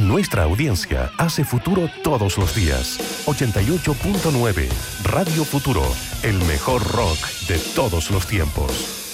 Nuestra audiencia hace futuro todos los días. 88.9 Radio Futuro, el mejor rock de todos los tiempos.